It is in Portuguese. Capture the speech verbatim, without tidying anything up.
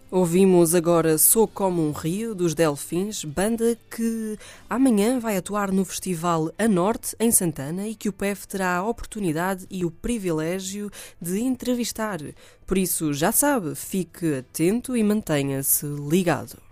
Ouvimos agora Sou Como um Rio, dos Delfins, banda que amanhã vai atuar no Festival A Norte, em Santana, e que o P E F terá a oportunidade e o privilégio de entrevistar. Por isso, já sabe, fique atento e mantenha-se ligado.